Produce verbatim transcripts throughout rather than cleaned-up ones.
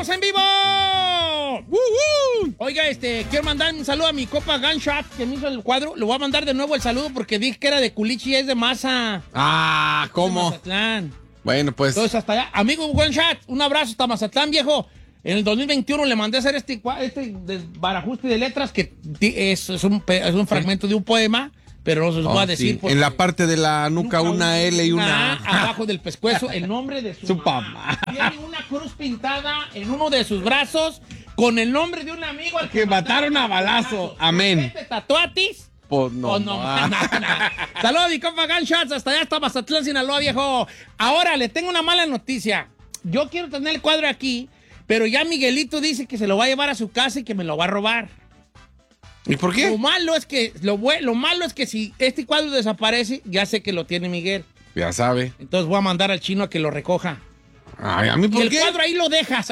¡Estamos en vivo! ¡Uh-huh! Oiga, este, quiero mandar un saludo a mi copa Gunshot, que me hizo el cuadro. Le voy a mandar de nuevo el saludo porque dije que era de Culichi y es de Maza. Ah, ¿cómo? Mazatlán. Bueno, pues. Entonces, hasta allá. Amigo Gunshot, un abrazo hasta Mazatlán, viejo. En el dos mil veintiuno le mandé a hacer este, este desbarajuste de letras que es, es, un, es un fragmento de un poema. Pero no se los Oh, voy a decir. Sí. En la parte de la nuca, nuca una L y una A. Abajo del pescuezo, el nombre de su, su mamá. Tiene una cruz pintada en uno de sus brazos con el nombre de un amigo al que, que mataron a balazo. Amén. ¿Te tatuatis? Pues no. Pues no, no, no, no. Saludos, mi compa Gunshots. Hasta allá está Mazatlán, Sinaloa, viejo. Ahora, le tengo una mala noticia. Yo quiero tener el cuadro aquí, pero ya Miguelito dice que se lo va a llevar a su casa y que me lo va a robar. ¿Y por qué? Lo malo es que lo, lo malo es que si este cuadro desaparece, ya sé que lo tiene Miguel. Ya sabe. Entonces voy a mandar al chino a que lo recoja. Ay, ¿a mí por y el qué? cuadro ahí lo dejas.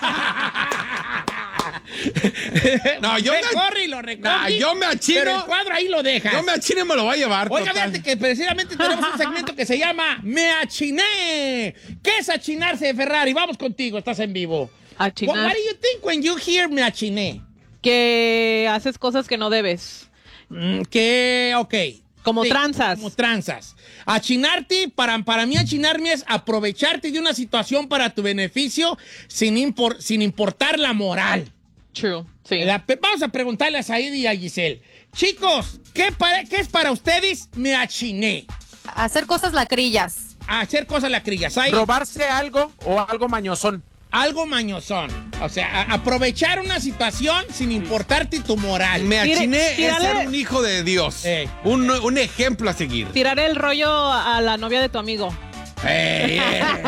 No, yo me me corre y lo recoge. No, yo me achino. Pero el cuadro ahí lo dejas. Yo me achino y me lo voy a llevar. Oiga, fíjate que precisamente tenemos un segmento que se llama Me Achiné. ¿Qué es achinarse, Ferrari? Vamos contigo, estás en vivo. Achinar. What, what do you think when you hear me achiné? Que haces cosas que no debes. Mm, que, ok. Como sí, tranzas. Como tranzas. Achinarte, para, para mí achinarme es aprovecharte de una situación para tu beneficio sin, impor, sin importar la moral. True, sí. La, vamos a preguntarle a Said y a Giselle. Chicos, ¿qué, para, ¿qué es para ustedes me achiné? Hacer cosas lacrillas. Hacer cosas lacrillas. Said. Robarse algo o algo mañosón. Algo mañosón. O sea, a, aprovechar una situación sin importarte tu moral. Me achiné Tire, es ser un hijo de Dios. Eh. Un, un ejemplo a seguir. Tirar el rollo a la novia de tu amigo. Hey,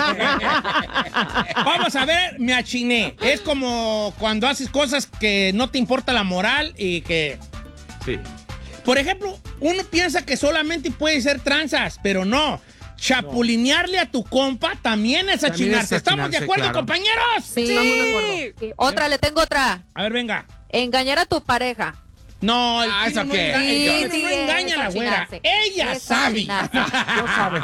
yeah. Vamos a ver, me achiné. Es como cuando haces cosas que no te importa la moral y que... Sí. Por ejemplo, uno piensa que solamente puede ser tranzas, pero no. Chapulinearle a tu compa también es También achinarse. es ¿Estamos de achinarse, acuerdo, claro. compañeros? Sí. Estamos de acuerdo. Sí. Otra, le tengo otra. A ver, venga. Engañar a tu pareja. No, el Ah, chino ¿eso no, qué? enga- el Sí, chino sí, no es engaña a la güera. achinarse. Ella Es sabe. achinarse. No sabe.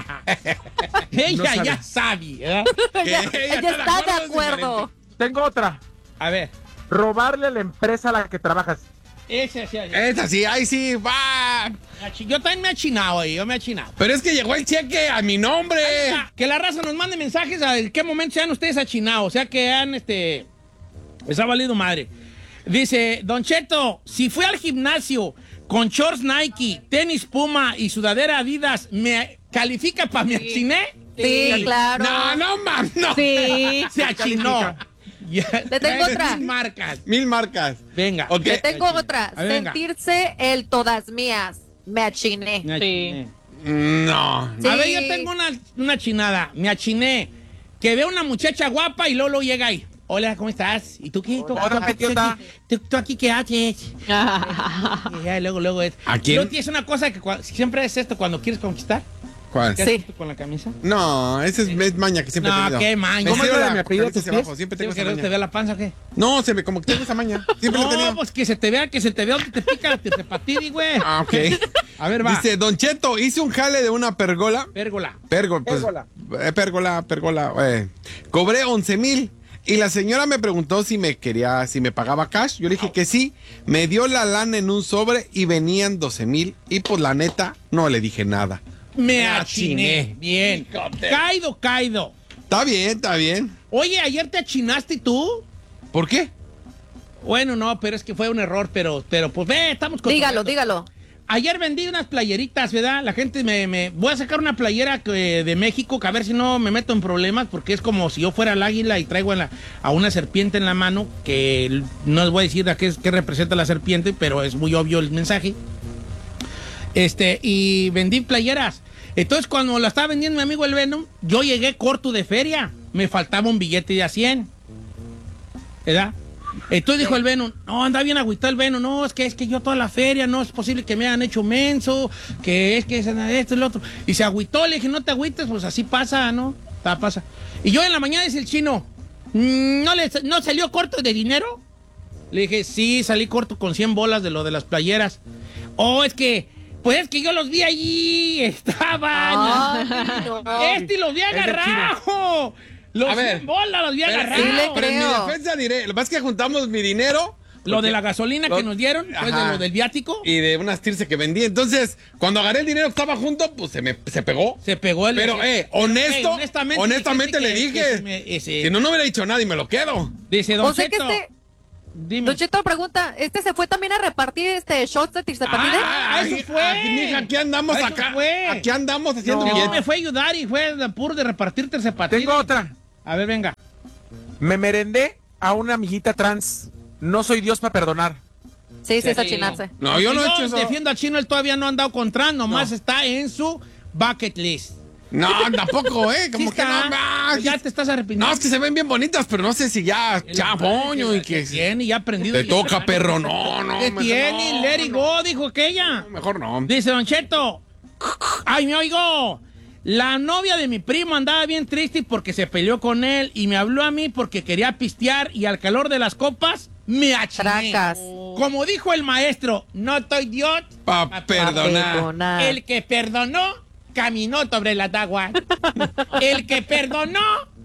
Ella No sabe. ya sabe. ¿verdad? Ella, Ella ella está de está de acuerdo, es acuerdo. Tengo otra. A ver. Robarle a la empresa a la que trabajas. Ese sí. Es así, ahí sí, va. Yo también me he achinado ahí, yo me he achinado. Pero es que llegó el cheque a mi nombre. Ah, que la raza nos mande mensajes a en qué momento se han ustedes achinados. O sea, que han, este... Les ha valido madre. Dice, Don Cheto, si fui al gimnasio con shorts Nike, tenis Puma y sudadera Adidas, ¿me califica para mi achiné? Sí, claro. No, no, mam, no. Sí. Se achinó. Ya, Le tengo trae otra. mil marcas. Mil marcas. Venga. Ok. Le tengo otra. A ver, venga. Sentirse el todas mías. Me achiné. Me achiné. No. Sí. A ver, yo tengo una, una chinada. Me achiné. Que veo una muchacha guapa y Lolo llega ahí. Hola, ¿cómo estás? ¿Y tú qué? ¿Tú, Hola, tú- ¿qué tú- onda? tú- tú aquí qué haces? Y ya, luego, luego es. ¿A quién? Luego tienes una cosa que cua- siempre es esto cuando quieres conquistar. ¿Cuál? ¿Qué Sí. haces tú con la camisa? No, esa es, es maña que siempre he No, tenido. qué maña. Me ¿Cómo estiro es la de la mi apellido, cabeza tus hacia pies? abajo, siempre ¿Sí, tengo que esa no te maña. vea la panza o qué? No, se me, como que tengo esa maña. Siempre la he No, tenido. pues que se te vea, que se te vea donde te pica, que te patiri, güey. Ah, ok. A ver, va. Dice, Don Cheto, hice un jale de una pergola. Pérgola. Pérgola. Pues, Pérgola. eh, pérgola, pérgola. eh. Cobré once mil. Y la señora me preguntó si me quería, si me pagaba cash. Yo le dije que sí. Me dio la lana en un sobre y venían doce mil. Y pues la neta, no le dije nada. Me achiné. Bien. Caído, caído. Está bien, está bien. Oye, ¿ayer te achinaste tú? ¿Por qué? Bueno, no, pero es que fue un error, pero, pero pues ve, estamos con. Dígalo, dígalo. Ayer vendí unas playeritas, ¿verdad? La gente me, me... Voy a sacar una playera que- de México, que a ver si no me meto en problemas, porque es como si yo fuera el águila y traigo en la- a una serpiente en la mano, que no les voy a decir a qué, es- qué representa la serpiente, pero es muy obvio el mensaje. Este, y vendí playeras. Entonces, cuando la estaba vendiendo mi amigo el Venom, yo llegué corto de feria. Me faltaba un billete de a cien. ¿Verdad? Entonces dijo el Venom, no, anda bien agüitado el Venom, no, es que es que yo toda la feria, no es posible que me hayan hecho menso, que es que es esto y lo otro. Y se agüitó, le dije, no te agüites, pues así pasa, ¿no? Ta, pasa. Y yo en la mañana dice el chino, ¿no, le, ¿no salió corto de dinero? Le dije, sí, salí corto con cien bolas de lo de las playeras. Oh, es que, pues es que yo los vi allí, estaban. Ay, no. Este los vi agarrado. Los A ver. cien bolas los había Pero, agarrado. Sí le pero en mi creo. defensa diré, lo que pasa es que juntamos mi dinero. Lo porque- de la gasolina lo- que nos dieron, pues Ajá. de lo del viático, Y de unas tirce que vendí. Entonces, cuando agarré el dinero que estaba junto, pues se me se pegó. se pegó el... Pero, eh, Pero, honesto, eh, honestamente, honestamente le dijiste que- dije. que se me- ese- Si no, no hubiera dicho nada y me lo quedo. Dice, Don O sea que Cheto, este, dime. Don Cheto pregunta, ¿este se fue también a repartir este shots de Tirzepatide? Ah, eso Ay, fue. Aquí, mija, aquí andamos Eso acá. fue. Aquí andamos haciendo No, bien. me fue a ayudar y fue de puro de repartir tercepatines. Tengo otra. A ver, venga. Me merendé a una amiguita trans. No soy Dios para perdonar. Sí, sí, es Sí. achinarse. No, yo no he hecho eso. defiendo al chino, él todavía no ha andado con trans, nomás está en su bucket list. No, tampoco, ¿eh? Sí Como que está. no. ah, Ya te estás arrepintiendo. No, es que se ven bien bonitas, pero no sé si ya chapoño y que tiene, ya aprendido. te toca, perro. No, no. ¿Qué mejor tiene? no, Let it no, go, dijo aquella. Mejor no. Dice Don Cheto. Ay, me oigo. La novia de mi primo andaba bien triste porque se peleó con él y me habló a mí porque quería pistear y al calor de las copas me achiné. Tracas. Como dijo el maestro, no estoy Dios. Pa' pa- perdonar. Perdonar. El que perdonó, caminó sobre las aguas. El que perdonó,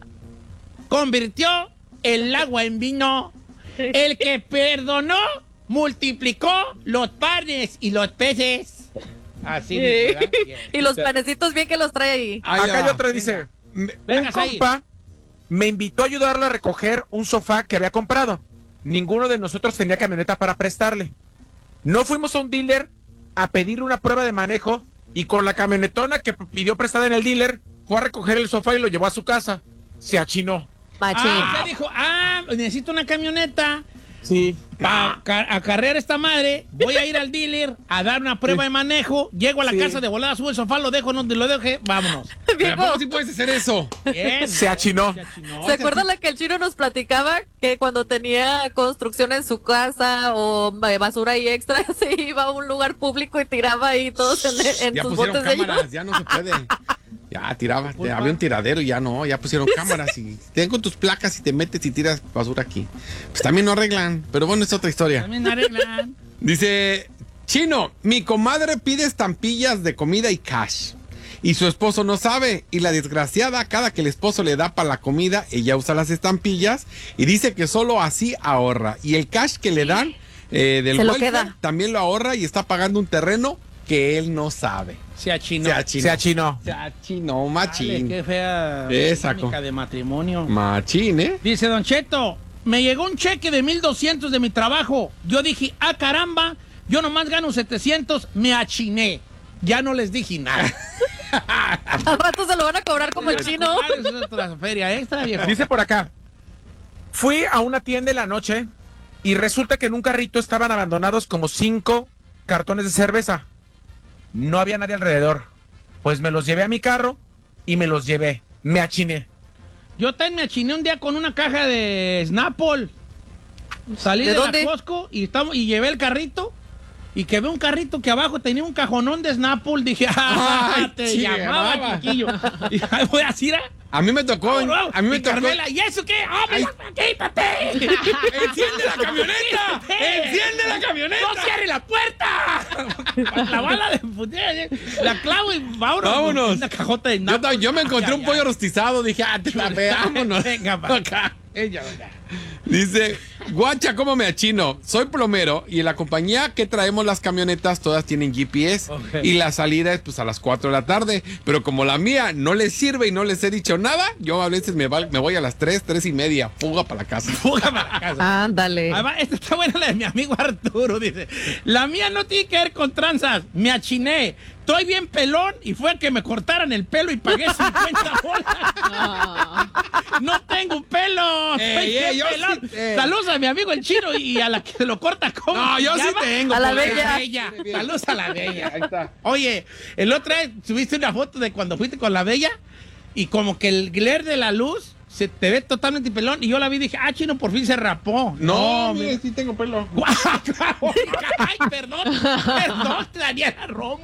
convirtió el agua en vino. El que perdonó, multiplicó los panes y los peces. Así dice, ¿verdad? Y los panecitos bien que los trae ahí. Ahí Acá va. hay otra, dice. Me- Venga, Un Said. compa me invitó a ayudarlo a recoger un sofá que había comprado. Ninguno de nosotros tenía camioneta para prestarle. No fuimos a un dealer a pedirle una prueba de manejo y con la camionetona que pidió prestada en el dealer fue a recoger el sofá y lo llevó a su casa. Se achinó. Machín. Ah, usted dijo, ah, necesito una camioneta Sí. para acarrear esta madre. Voy a ir al dealer a dar una prueba de manejo. Llego a la Sí. casa de volada, subo el sofá, lo dejo, no lo deje, vámonos. ¿Pero a poco sí puedes hacer eso? Bien. Se achinó. Se achinó. ¿Se acuerdan la que el chino nos platicaba? Que cuando tenía construcción en su casa o eh, basura y extra, se iba a un lugar público y tiraba ahí todos en, en Ya sus pusieron botes de cámaras, ayuda. ya no se puede. Ya tiraba, te- había un tiradero y ya no, ya pusieron cámaras y ten con tus placas y te metes y tiras basura aquí. Pues también no arreglan, pero bueno, es otra historia. También arreglan. Dice, Chino, mi comadre pide estampillas de comida y cash. Y su esposo no sabe. Y la desgraciada, cada que el esposo le da para la comida, ella usa las estampillas y dice que solo así ahorra. Y el cash que le dan eh, del Se lo welfare queda. también lo ahorra y está pagando un terreno que él no sabe. Se achinó. Se achinó. Se achinó. Se achinó, Dale, machín. qué fea Esa dinámica co- de matrimonio. Machín, ¿eh? Dice Don Cheto, me llegó un cheque de mil doscientos de mi trabajo. Yo dije, ah, caramba, yo nomás gano setecientos, me achiné. Ya no les dije nada. Al rato se lo van a cobrar como el chino. Es otra feria extra, viejo. Dice por acá. Fui a una tienda en la noche y resulta que en un carrito estaban abandonados como cinco cartones de cerveza. No había nadie alrededor. Pues me los llevé a mi carro y me los llevé. Me achiné. Yo también me achiné un día con una caja de Snapple. Salí ¿De de, dónde? la Costco y, estamos, y llevé el carrito. Y que ve un carrito que abajo tenía un cajonón de Snapple. Dije, ah, Ay, te chica, llamaba, brava. chiquillo. Y ahí voy a decir, A mí me tocó, a mí me y tocó. Carmela, ¿y eso qué? ¡Ábrela, quítate! ¡Enciende la camioneta! ¡Enciende la camioneta! ¡No cierre la puerta! La bala de putea, la clavo y vámonos. Vámonos. Una cajota de Yo, Snapple. ta- yo me encontré un pollo rostizado, dije, ah, te la veámonos. Venga, pa. acá. Ella, venga. Dice, guacha, ¿cómo me achino? Soy plomero y en la compañía que traemos las camionetas todas tienen G P S Ok. y la salida es pues a las cuatro de la tarde, pero como la mía no les sirve y no les he dicho nada, yo a veces me, va- me voy a las tres, tres y media, fuga para la casa. Fuga para la casa. Ándale. Además, esta está buena la de mi amigo Arturo, dice. La mía no tiene que ver con tranzas. Me achiné. Estoy bien pelón y fue que me cortaran el pelo y pagué cincuenta bolas. No tengo pelo. Estoy Ey, bien ey, yo pelón. sí, eh. Saludos a mi amigo el chino y a la que se lo corta como. No, yo sí tengo, A la pues. bella. Saludos a la bella. Ahí está. Oye, el otro día subiste una foto de cuando fuiste con la bella y como que el glare de la luz se te ve totalmente pelón y yo la vi y dije, ah, chino, por fin se rapó. No, mi- mire, sí tengo pelo. Guau, ay, perdón, perdón, Daniela Romo.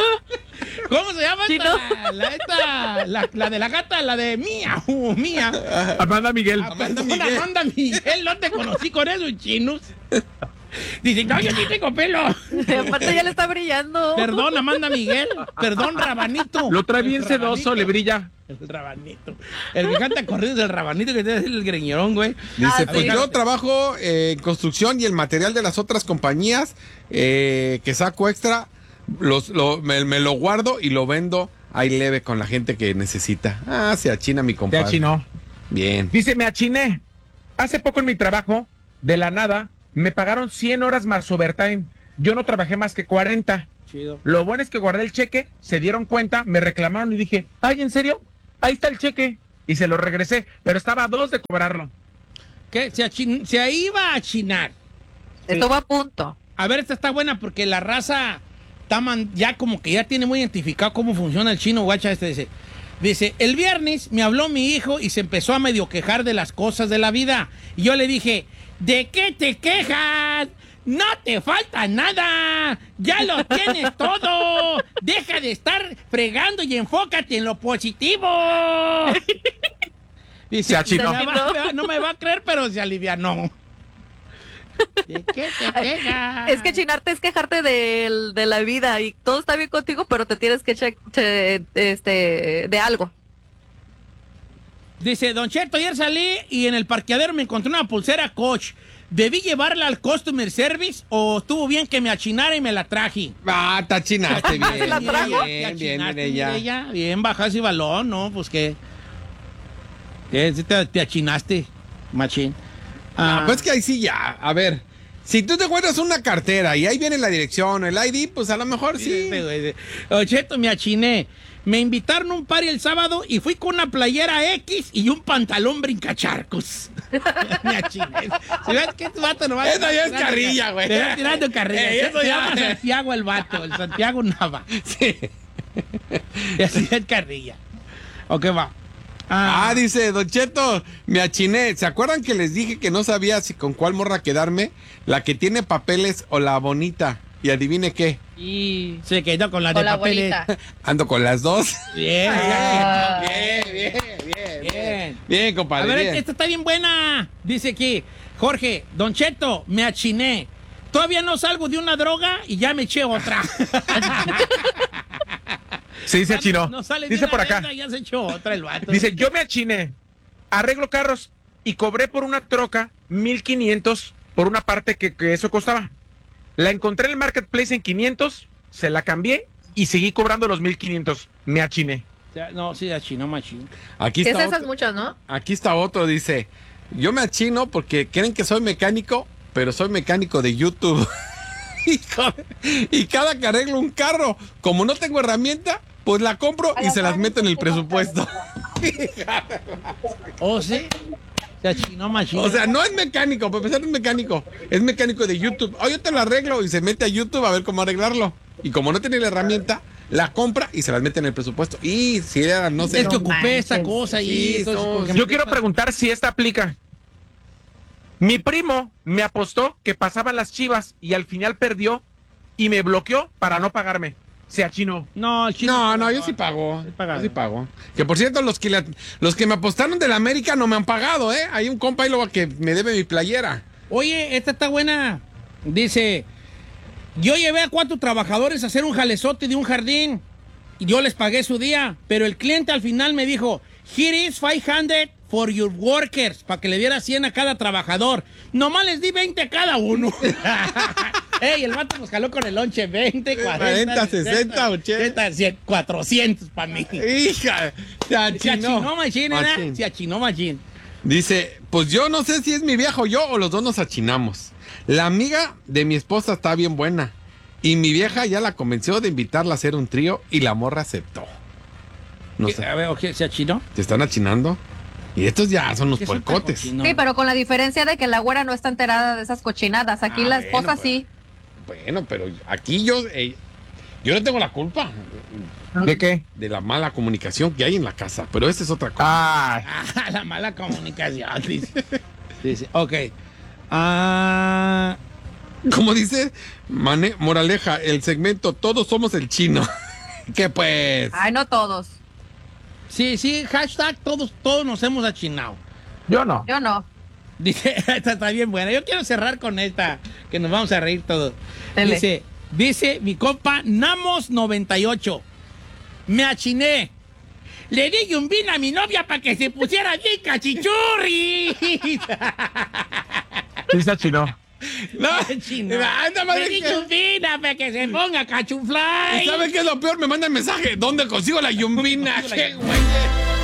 ¿Cómo se llama ¿Chino? esta? La, esta, la, la de la gata, la de mía, uh, mía. Amanda Miguel. Ah, perdón, Amanda Miguel, no te conocí con eso, chinos. Dice, no, yo sí tengo pelo. Aparte ya le está brillando. Perdón, Amanda Miguel. Perdón, Rabanito. Lo trae bien El sedoso, Rabanito. le brilla. El Rabanito. El que canta corridos del Rabanito, que tiene el greñerón, güey. Dice, Ah, pues sí. yo trabajo eh, en construcción y el material de las otras compañías eh, que saco extra, los, lo- me, me lo guardo y lo vendo ahí leve con la gente que necesita. Ah, se achina mi Te compadre. achinó. Bien. Dice, me achiné. Hace poco en mi trabajo, de la nada, me pagaron cien horas más overtime. Yo no trabajé más que cuarenta. Chido. Lo bueno es que guardé el cheque, se dieron cuenta, me reclamaron y dije, ay, ¿en serio? Ahí está el cheque. Y se lo regresé, pero estaba a dos de cobrarlo. ¿Qué? Se, achin- se iba a achinar. Estuvo a punto. A ver, esta está buena porque la raza está man- ya como que ya tiene muy identificado cómo funciona el chino, guacha. Este dice, dice, el viernes me habló mi hijo y se empezó a medio quejar de las cosas de la vida. Y yo le dije, ¿de qué te quejas? No te falta nada, ya lo tienes todo. Deja de estar fregando y enfócate en lo positivo. Dice, Se achinó. "Me va- no me va a creer, pero se alivianó. ¿De qué te quejas? Es que chinarte es quejarte del- de, la vida y todo está bien contigo, pero te tienes que che, che- este, de algo. Dice, Don Cheto, ayer salí y en el parqueadero me encontré una pulsera Coach. ¿Debí llevarla al Customer Service o estuvo bien que me achinara y me la traje? Ah, te achinaste bien. ¿Se la trajo? Bien, bien, achinaste, Mireya. Mireya. Bien, bajaste balón, ¿no? Pues que... que sí te, te achinaste, machín. Ah, Ah, pues que ahí sí ya. A ver, si tú te encuentras una cartera y ahí viene la dirección o el I D, pues a lo mejor sí. Este güey dice, Don Cheto, me achiné. Me invitaron a un party el sábado y fui con una playera X y un pantalón brincacharcos. Me achiné. Si ves que este vato no va Eso ya es carrilla, güey. Te va tirando carrilla. Eh, eso Se ya- llama Santiago el vato, el Santiago Nava. Sí. Y así es carrilla. Ok, va. Ah, dice, Don Cheto, me achiné. ¿Se acuerdan que les dije que no sabía si con cuál morra quedarme? ¿La que tiene papeles o la bonita? Y adivine qué. Y Se quedó con la Con de la papeles. abuelita. Ando con las dos. Bien, Ah. Bien, bien, bien, bien. Bien, A compadre. ver, bien. esta está bien buena. Dice aquí, Jorge, Don Cheto, me achiné. Todavía no salgo de una droga y ya me eché otra. Sí, se achinó. No sale de Dice una por acá. venda, ya se echó otra el vato. Dice, yo me achiné, arreglo carros y cobré por una troca mil quinientos por una parte que, que eso costaba. La encontré en el marketplace en quinientos, se la cambié y seguí cobrando los mil quinientos. Me achiné. O sea, no, sí, achinó machín. Aquí Que está, esas otro, muchos, ¿no? aquí está otro, dice, yo me achino porque creen que soy mecánico, pero soy mecánico de YouTube. Hijo de- y cada que arreglo un carro, como no tengo herramienta, pues la compro y se las meto en el presupuesto. ¿Oh, sí? Se achinó machín. O sea, no es mecánico, para empezar no es mecánico, es mecánico de YouTube. Oh, yo te lo arreglo y se mete a YouTube a ver cómo arreglarlo. Y como no tiene la herramienta, la compra y se las mete en el presupuesto. Y si era, no sé. es que No ocupé esta manches. cosa y Sí, entonces, son- porque me- Yo quiero preguntar si esta aplica. Mi primo me apostó que pasaban las Chivas y al final perdió y me bloqueó para no pagarme. Se achinó. No, el chino- No, no, yo sí pago. Sí pagado. Yo sí pago. Que por cierto, los que, la- los que me apostaron de la América no me han pagado, ¿eh? Hay un compa ahí luego que me debe mi playera. Oye, esta está buena. Dice, yo llevé a cuatro trabajadores a hacer un jalezote de un jardín y yo les pagué su día, pero el cliente al final me dijo, here is five hundred for your workers, para que le diera cien a cada trabajador. Nomás les di veinte a cada uno. Ey, el vato nos jaló con el lonche, veinte, cuarenta, cuarenta, sesenta, ochenta. cien, cuatrocientos para mí. Hija, se Se achinó. achinó machín, ¿verdad? Machín. Se achinó machín. Dice, pues yo no sé si es mi vieja o yo o los dos nos achinamos. La amiga de mi esposa está bien buena y mi vieja ya la convenció de invitarla a hacer un trío y la morra aceptó. No ¿Qué? sé, A ver, ¿o qué? ¿Se achinó? ¿te están achinando? Y estos ya son los ¿Qué son tan puercotes. cochinos? Sí, pero con la diferencia de que la güera no está enterada de esas cochinadas. Aquí Ah, la bueno, esposa pues. sí. Bueno, pero aquí yo, eh, yo no tengo la culpa ¿De qué? de la mala comunicación que hay en la casa, pero esta es otra cosa. Ah, Ah, la mala comunicación, dice. Dice, ok. Ah, Como dice Mane- Moraleja, el segmento Todos somos el chino. Que pues. Ay, no todos. sí, sí, hashtag todos, todos nos hemos achinado. yo no. Yo no. Dice, esta está bien buena. Yo quiero cerrar con esta, que nos vamos a reír todos. Dele. Dice, dice mi compa Namos noventa y ocho. Me achiné. Le di un vino a mi novia para que se pusiera bien cachichurri. Sí, se achinó. No, Chino. anda, madre, Le di que- un vino para que se ponga cachufly. ¿Sabes qué es lo peor? Me manda el mensaje. ¿Dónde consigo la yumbina? ¿Qué, güey?